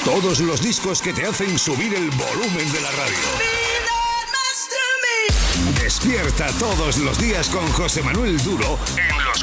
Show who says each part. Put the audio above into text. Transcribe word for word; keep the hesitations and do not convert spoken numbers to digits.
Speaker 1: Todos los discos que te hacen subir el volumen de la radio. Despierta todos los días con José Manuel Duro en los